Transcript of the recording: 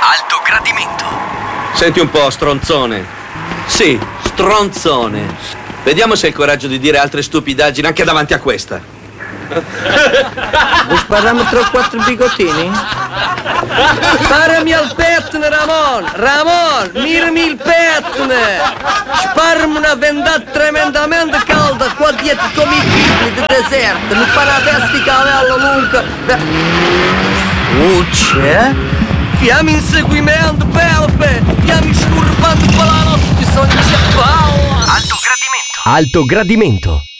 Alto gradimento. Senti un po', stronzone. Sì, stronzone. Vediamo se hai il coraggio di dire altre stupidaggini anche davanti a questa. Vuoi spararmi 3 o 4 bigottini? Sparami al pettine, Ramon, mirami il pettine. Sparami una vendata tremendamente calda qua dietro come i chili del deserto. Mi fa una testa di cavallo lunga. C'è? Fiammi inseguimento, Pelpe. Fiammi scurpando con la notte, bisogna sciappare. Alto gradimento. Alto gradimento.